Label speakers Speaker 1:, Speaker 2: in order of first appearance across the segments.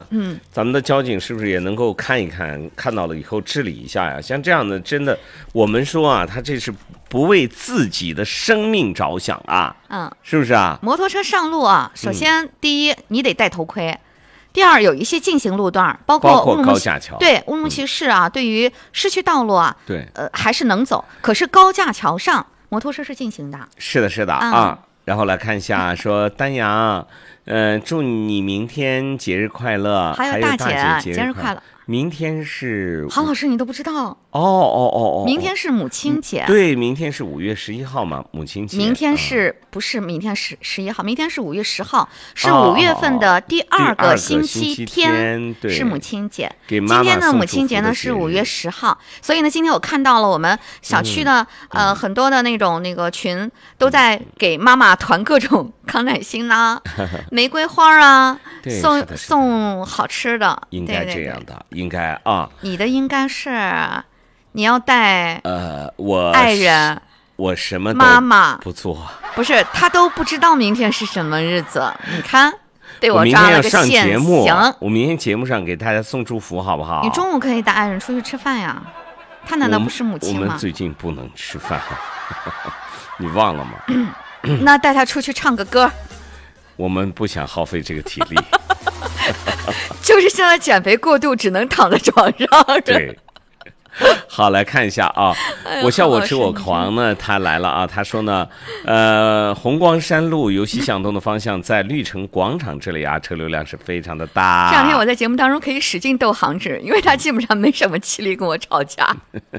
Speaker 1: 咱们的交警是不是也能够看一看，看到了以后治理一下呀？像这样的，真的，我们说啊，他这是不为自己的生命着想啊，是不是啊？
Speaker 2: 摩托车上路啊，首先第一，你得戴头盔。第二，有一些进行路段，包括
Speaker 1: 高架桥，
Speaker 2: 对乌鲁木齐市啊，对于市区道路啊，
Speaker 1: 对，
Speaker 2: 还是能走。可是高架桥上摩托车是禁行的。
Speaker 1: 是的啊。然后来看一下，说丹阳，祝你明天节日快乐，
Speaker 2: 还有大姐节日快乐。
Speaker 1: 明天是
Speaker 2: 郝老师，你都不知道
Speaker 1: 哦，
Speaker 2: 明天是母亲节。
Speaker 1: 对，明天是5月11号嘛，母亲节。
Speaker 2: 明天是不是明天是11号？明天是5月10号，是5月份的第2个星期天，是母亲节。
Speaker 1: 给妈妈
Speaker 2: 今天的母亲节呢是5月10号，所以呢，今天我看到了我们小区的很多的那个群都在给妈妈团各种康乃馨啊、玫瑰花啊，送好吃的。
Speaker 1: 应该这样的。应该啊，
Speaker 2: 你的应该是你要带
Speaker 1: 我
Speaker 2: 爱人，
Speaker 1: 我什么都
Speaker 2: 妈妈
Speaker 1: 不做，
Speaker 2: 不是他都不知道明天是什么日子。你看，对
Speaker 1: 我
Speaker 2: 抓了个现
Speaker 1: 行。我明天节目上给大家送祝福，好不好？
Speaker 2: 你中午可以带爱人出去吃饭呀，他难道不是母亲吗？
Speaker 1: 我们最近不能吃饭，你忘了吗？
Speaker 2: 那带他出去唱个歌。
Speaker 1: 我们不想耗费这个体力。
Speaker 2: 就是现在减肥过度，只能躺在床上。
Speaker 1: 对，好，来看一下啊，我笑我痴我狂呢，他来了啊，他说呢，红光山路由西向东的方向，在绿城广场这里啊，车流量是非常的大。
Speaker 2: 这两天我在节目当中可以使劲逗杭志，因为他基本上没什么气力跟我吵架。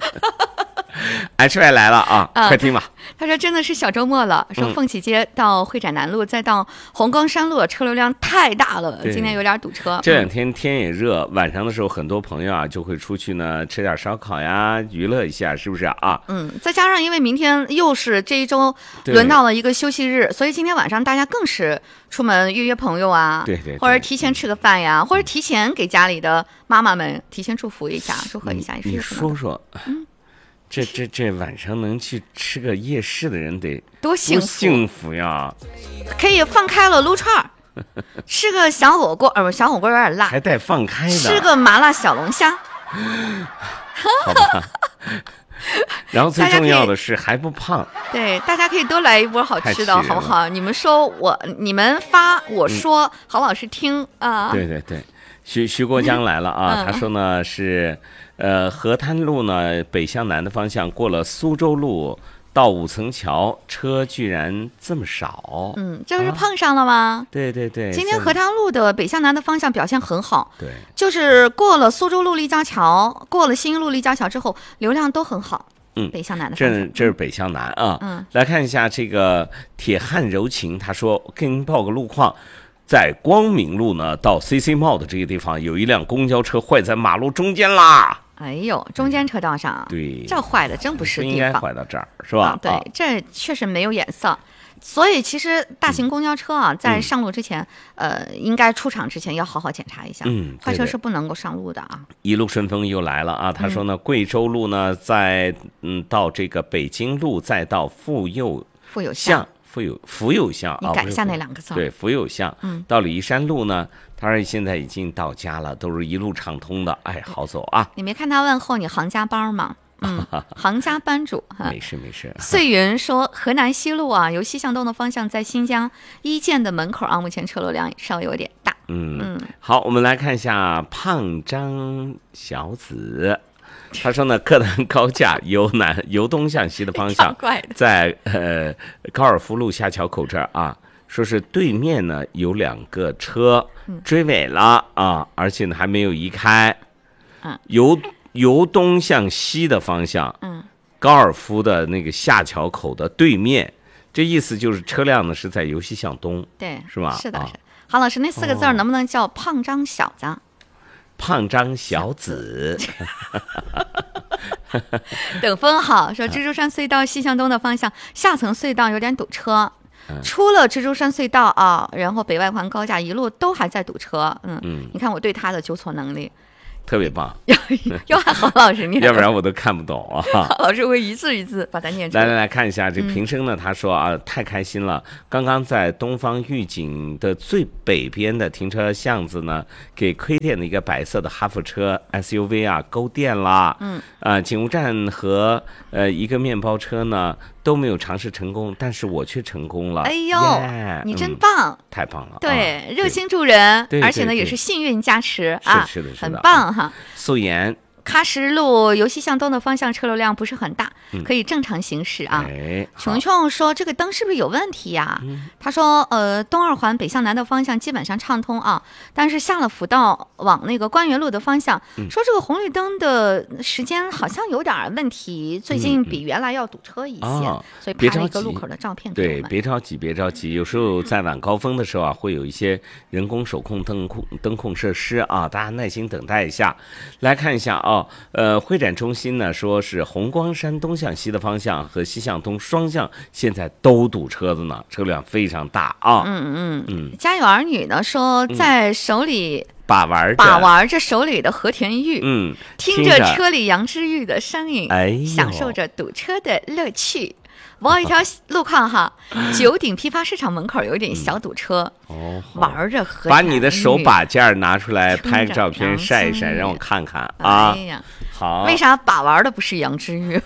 Speaker 1: HY 来了啊，快听吧。
Speaker 2: 他说真的是小周末了，说凤起街到会展南路再到红光山路车流量太大了，今天有点堵车。
Speaker 1: 这两天天也热，晚上的时候很多朋友啊就会出去呢吃点烧烤呀，娱乐一下，是不是啊？
Speaker 2: 再加上因为明天又是这一周轮到了一个休息日，所以今天晚上大家更是出门约朋友啊，
Speaker 1: 对，
Speaker 2: 或者提前吃个饭呀，或者提前给家里的妈妈们提前祝福一下，祝贺一下。
Speaker 1: 你说说，这晚上能去吃个夜市的人得
Speaker 2: 多幸
Speaker 1: 福呀！
Speaker 2: 可以放开了撸串儿，吃个小火锅，小火锅有点辣，
Speaker 1: 还带放开的，
Speaker 2: 吃个麻辣小龙虾。
Speaker 1: 好吧。然后最重要的是还不胖。
Speaker 2: 对，大家可以多来一波好吃的，好不好？你们说你们发，我说，郝老师听啊。
Speaker 1: 对，徐国江来了啊，他说呢是。河滩路呢，北向南的方向过了苏州路到5层桥，车居然这么少。
Speaker 2: 这不是碰上了吗？
Speaker 1: 对。
Speaker 2: 今天河滩路的北向南的方向表现很好。
Speaker 1: 对，
Speaker 2: 就是过了苏州路立交桥，过了新一路立交桥之后，流量都很好。北向南的方向。
Speaker 1: 这是北向南啊。来看一下这个铁汉柔情，他说跟您报个路况。在光明路呢，到 CC 茂的这个地方，有一辆公交车坏在马路中间啦。
Speaker 2: 哎呦，中间车道上，
Speaker 1: 对，
Speaker 2: 这坏的真不是地方，
Speaker 1: 应该坏到这儿，是吧？
Speaker 2: 对，这确实没有眼色。所以其实大型公交车啊，在上路之前，应该出厂之前要好好检查一下。坏车是不能够上路的啊。
Speaker 1: 一路顺风又来了啊！他说呢，贵州路呢，到这个北京路，再到富有巷。福有巷，
Speaker 2: 你改一下那2个字。
Speaker 1: 对，福有巷。到李山路呢，他说现在已经到家了，都是一路畅通的，哎，好走啊。
Speaker 2: 你没看他问候你行家班吗？行家班主。
Speaker 1: 没事。
Speaker 2: 碎云说河南西路啊，由西向东的方向，在新疆一建的门口啊，目前车流量稍微有点大。
Speaker 1: 好，我们来看一下胖张小子。他说呢，柯南高架由东向西的方向，在高尔夫路下桥口这儿啊，说是对面呢有2个车追尾了啊，而且呢还没有移开。由东向西的方向，高尔夫的那个下桥口的对面，这意思就是车辆呢是在由西向东，
Speaker 2: 对，
Speaker 1: 是吧？
Speaker 2: 是的。郝老师，那4个字能不能叫胖张小子？
Speaker 1: 胖张小子。
Speaker 2: 等风好说，蜘蛛山隧道西向东的方向，下层隧道有点堵车。出了蜘蛛山隧道啊，然后北外环高架一路都还在堵车。你看我对他的纠错能力。
Speaker 1: 特别棒。
Speaker 2: 要喊郝老师念，
Speaker 1: 要不然我都看不懂啊。
Speaker 2: 郝老师会一字一字把它念出来。
Speaker 1: 来看一下这平生呢，他说啊，太开心了！刚刚在东方御景的最北边的停车巷子呢，给亏电的一个白色的哈弗车 SUV 啊勾电了。警务站和一个面包车呢都没有尝试成功，但是我却成功了。
Speaker 2: 哎呦，你真棒！
Speaker 1: 太棒了！
Speaker 2: 对，热心助人，而且呢也是幸运加持啊，
Speaker 1: 是的，
Speaker 2: 很棒哈。
Speaker 1: 素颜。
Speaker 2: 喀什路由西向东的方向车流量不是很大，可以正常行驶啊。琼琼说这个灯是不是有问题呀？他说东二环北向南的方向基本上畅通啊，但是下了辅道往那个官园路的方向，说这个红绿灯的时间好像有点问题，最近比原来要堵车一些，所以拍了一个路口的照片给我们。
Speaker 1: 对，别着急，有时候在晚高峰的时候啊，会有一些人工手控灯控设施啊，大家耐心等待一下。来看一下啊。会展中心呢，说是红光山东向西的方向和西向东双向现在都堵车子呢，车辆非常大啊。
Speaker 2: 家有儿女呢说在手里
Speaker 1: 把玩
Speaker 2: 着手里的和田玉，听着车里杨之玉的声音，享受着堵车的乐趣。我有一条路况哈，九鼎批发市场门口有一点小堵车，玩着和
Speaker 1: 把你的手把件拿出来拍个照片晒一晒，让我看看啊。
Speaker 2: 哎呀，
Speaker 1: 好，
Speaker 2: 为啥把玩的不是杨之玉？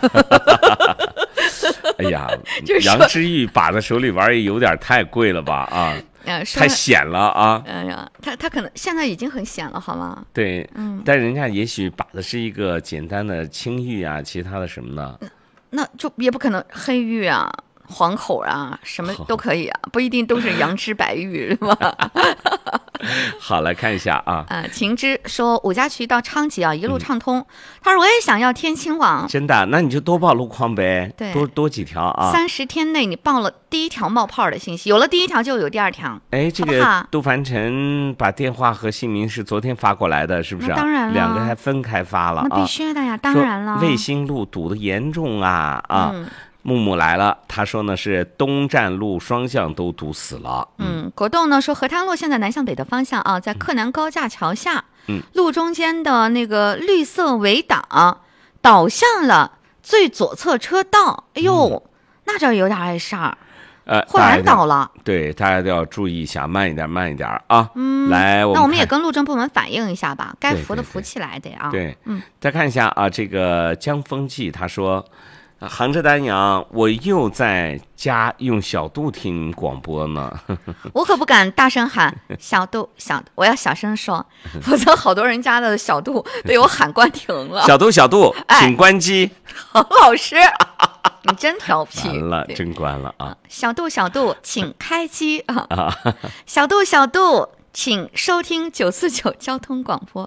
Speaker 1: 哎呀，杨之玉把在手里玩也有点太贵了吧啊。太显了啊！
Speaker 2: 哎呀，他可能现在已经很显了，好吗？
Speaker 1: 对，但人家也许把的是一个简单的青玉啊，其他的什么呢？
Speaker 2: 那就也不可能黑玉啊、黄口啊，什么都可以啊，不一定都是杨枝白玉，是吧？
Speaker 1: 好，来看一下啊。
Speaker 2: 秦之说五家渠到昌吉啊，一路畅通。他说我也想要天青网，
Speaker 1: 真的？那你就多报路况呗，
Speaker 2: 对，
Speaker 1: 多几条啊。
Speaker 2: 30天内你报了第一条冒泡的信息，有了第一条就有第二条。
Speaker 1: 哎，这个杜凡尘把电话和姓名是昨天发过来的，是不是？
Speaker 2: 当然了，
Speaker 1: 两个还分开发了啊。
Speaker 2: 那必须的呀，当然了。
Speaker 1: 卫星路堵得严重啊啊！木木来了，他说呢是东站路双向都堵死了。
Speaker 2: 果冻呢说河滩路现在南向北的方向啊，在克南高架桥下，路中间的那个绿色围挡倒向了最左侧车道。哎呦，那这有点碍事儿。豁然倒了，
Speaker 1: 对，大家都要注意一下，慢一点啊。来，
Speaker 2: 那我们也跟路政部门反映一下吧，该扶的扶起来得啊。
Speaker 1: 对，再看一下啊，这个江风记他说。杭州丹阳，我又在家用小度听广播呢。
Speaker 2: 我可不敢大声喊小度，我要小声说，否则好多人家的小度被我喊关停了。
Speaker 1: 小度，请关机。
Speaker 2: 郝老师，你真调皮。
Speaker 1: 完了，真关了啊！
Speaker 2: 小度，请开机啊！小度，请收听949交通广播。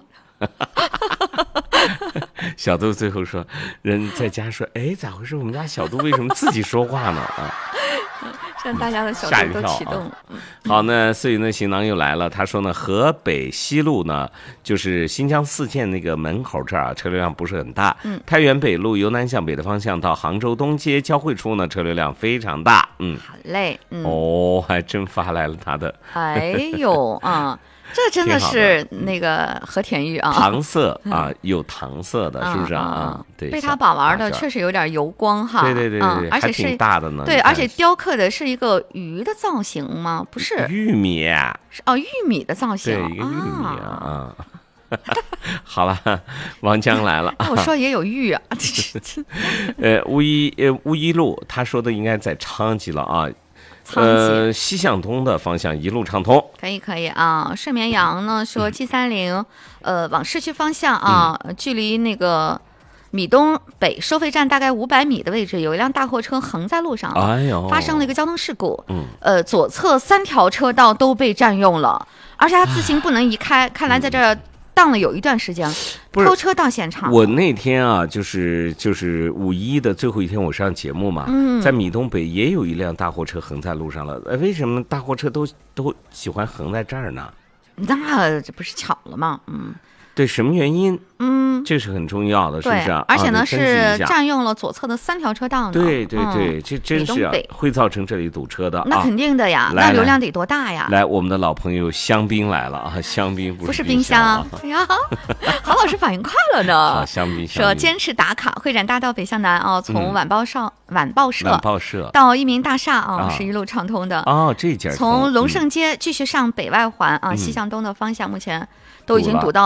Speaker 1: 小杜最后说，人在家说，哎，咋回事？我们家小杜为什么自己说话呢？啊，
Speaker 2: 让大家的小杜都启动。
Speaker 1: 好，那四云的行囊又来了。他说呢，河北西路呢，就是新疆4线那个门口这儿啊，车流量不是很大。太原北路由南向北的方向到杭州东街交汇处呢，车流量非常大。
Speaker 2: 好嘞。
Speaker 1: 哦，还真发来了他的。
Speaker 2: 哎呦啊！这真的是那个和田玉啊，
Speaker 1: 糖色啊，有糖色的，是不是啊？对，
Speaker 2: 被他把玩的确实有点油光哈。
Speaker 1: 对，
Speaker 2: 而且
Speaker 1: 是挺大的呢。
Speaker 2: 对，而且雕刻的是一个鱼的造型吗？不是，
Speaker 1: 玉米。
Speaker 2: 玉米的造型。
Speaker 1: 对，一个玉米啊。好了，王江来了。
Speaker 2: 我说也有玉啊。
Speaker 1: 乌一路，他说的应该在昌吉了啊。西向东的方向一路畅通，
Speaker 2: 可以啊。睡绵羊呢说 G30，往市区方向啊，距离那个米东北收费站大概500米的位置，有一辆大货车横在路上了，发生了一个交通事故。左侧3条车道都被占用了，而且他自行不能移开，看来在这儿荡了有一段时间，偷车到现场。
Speaker 1: 我那天啊，就是5·1的最后一天，我上节目嘛，在米东北也有一辆大货车横在路上了。为什么大货车都喜欢横在这儿呢？
Speaker 2: 那这不是巧了吗？
Speaker 1: 对，什么原因？
Speaker 2: 嗯，
Speaker 1: 这是很重要的，是不是啊？
Speaker 2: 而且呢是占用了左侧的3条车道呢。
Speaker 1: 对，这真是会造成这里堵车的。
Speaker 2: 那肯定的呀，那流量得多大呀？
Speaker 1: 来，我们的老朋友香槟来了啊！香槟不是
Speaker 2: 冰箱。哎呀，郝老师反应快了呢。
Speaker 1: 好，香槟
Speaker 2: 说坚持打卡，会展大道北向南啊，从晚报社到一鸣大厦啊，是一路畅通的。
Speaker 1: 哦，这家
Speaker 2: 从龙胜街继续上北外环啊，西向东的方向，目前都已经堵到